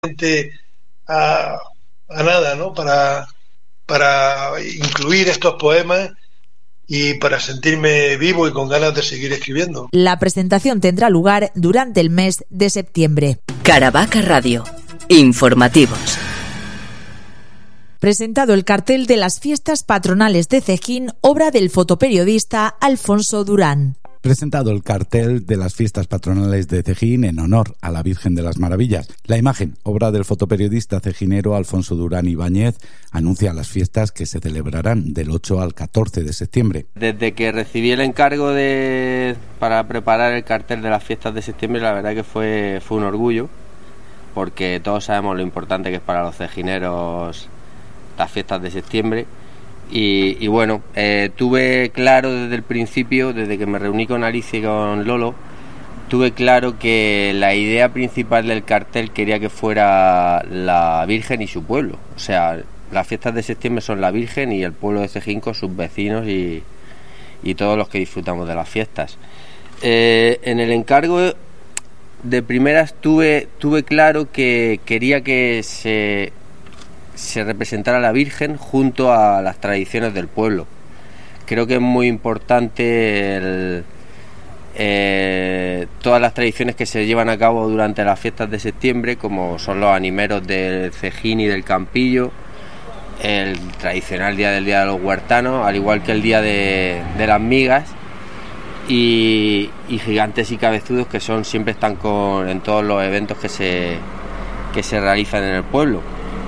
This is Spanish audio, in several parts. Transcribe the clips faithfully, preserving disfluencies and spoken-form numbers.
a, a nada, ¿no? Para, para incluir estos poemas y para sentirme vivo y con ganas de seguir escribiendo. La presentación tendrá lugar durante el mes de septiembre. Caravaca Radio. Informativos. Presentado el cartel de las fiestas patronales de Cejín, obra del fotoperiodista Alfonso Durán. Presentado el cartel de las fiestas patronales de Cejín en honor a la Virgen de las Maravillas. La imagen, obra del fotoperiodista cejinero Alfonso Durán Ibáñez, anuncia las fiestas que se celebrarán del ocho al catorce de septiembre. Desde que recibí el encargo de para preparar el cartel de las fiestas de septiembre, la verdad que fue, fue un orgullo, porque todos sabemos lo importante que es para los cejineros las fiestas de septiembre. Y, y bueno, eh, tuve claro desde el principio, desde que me reuní con Alicia y con Lolo, tuve claro que la idea principal del cartel quería que fuera la Virgen y su pueblo. O sea, las fiestas de septiembre son la Virgen y el pueblo de Cejín con sus vecinos y, y todos los que disfrutamos de las fiestas. Eh, en el encargo de primeras tuve, tuve claro que quería que se... se representara a la Virgen junto a las tradiciones del pueblo. Creo que es muy importante el, eh, todas las tradiciones que se llevan a cabo durante las fiestas de septiembre, como son los animeros del Cejín y del Campillo, el tradicional día del Día de los Huertanos, al igual que el día de, de las migas, y, y gigantes y cabezudos, que son siempre están con, en todos los eventos que se, que se realizan en el pueblo.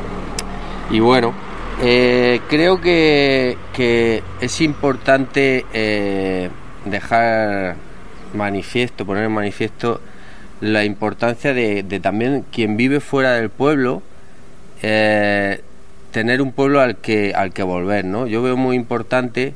Y bueno, eh, creo que, que es importante eh, dejar manifiesto, poner en manifiesto la importancia de, de también quien vive fuera del pueblo, eh, tener un pueblo al que, al que volver, ¿no? Yo veo muy importante,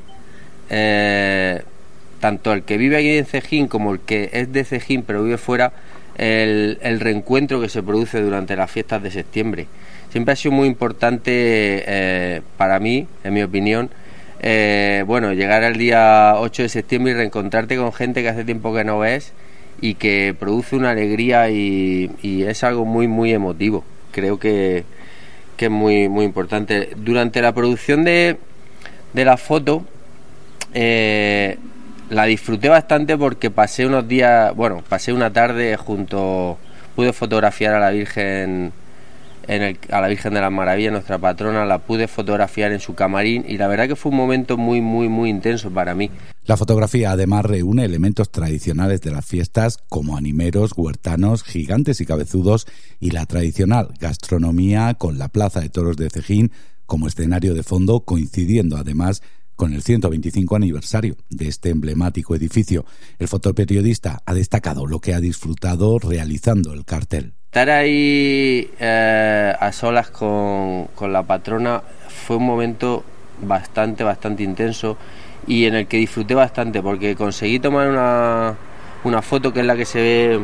eh, tanto el que vive aquí en Cejín como el que es de Cejín pero vive fuera, el, el reencuentro que se produce durante las fiestas de septiembre. Siempre ha sido muy importante eh, para mí, en mi opinión, eh, bueno, llegar al día ocho de septiembre y reencontrarte con gente que hace tiempo que no ves y que produce una alegría y, y es algo muy, muy emotivo. Creo que, que es muy, muy importante. Durante la producción de, de la foto, eh, la disfruté bastante porque pasé unos días, bueno, pasé una tarde junto, pude fotografiar a la Virgen... En el, a la Virgen de las Maravillas, nuestra patrona, la pude fotografiar en su camarín y la verdad que fue un momento muy, muy, muy intenso para mí. La fotografía además reúne elementos tradicionales de las fiestas como animeros, huertanos, gigantes y cabezudos y la tradicional gastronomía con la Plaza de Toros de Cejín como escenario de fondo, coincidiendo además con el ciento veinticinco aniversario de este emblemático edificio. El fotoperiodista ha destacado lo que ha disfrutado realizando el cartel. Estar ahí eh, a solas con, con la patrona fue un momento bastante, bastante intenso y en el que disfruté bastante porque conseguí tomar una, una foto que es la que se ve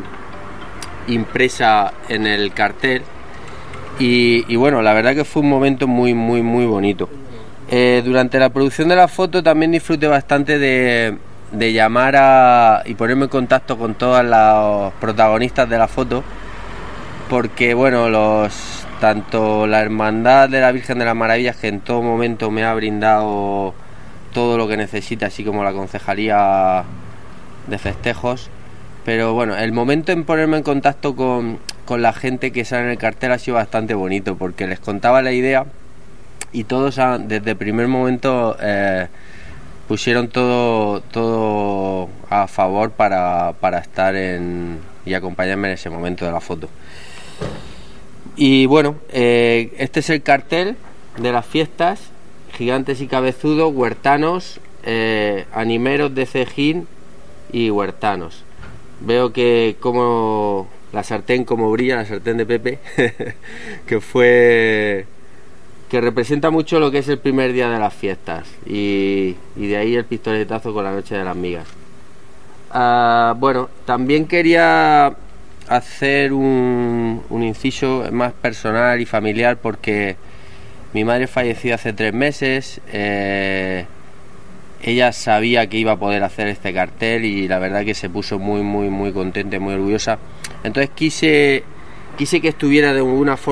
impresa en el cartel y, y bueno, la verdad que fue un momento muy, muy, muy bonito. Eh, durante la producción de la foto también disfruté bastante de, de llamar a, y ponerme en contacto con todos los protagonistas de la foto, porque bueno, los tanto la Hermandad de la Virgen de las Maravillas, que en todo momento me ha brindado todo lo que necesita, así como la Concejalía de Festejos, pero bueno, el momento en ponerme en contacto con, con la gente que sale en el cartel ha sido bastante bonito, porque les contaba la idea y todos han, desde el primer momento eh, pusieron todo todo a favor para, para estar en y acompañarme en ese momento de la foto. Y bueno, eh, este es el cartel de las fiestas, gigantes y cabezudos, huertanos, eh, animeros de Cejín y huertanos. Veo que como la sartén como brilla, la sartén de Pepe, que fue que representa mucho lo que es el primer día de las fiestas y, y de ahí el pistoletazo con la noche de las migas. Uh, bueno, también quería hacer un, un inciso más personal y familiar porque mi madre falleció hace tres meses. Eh, ella sabía que iba a poder hacer este cartel y la verdad que se puso muy, muy, muy contenta y muy orgullosa. Entonces quise quise que estuviera de alguna forma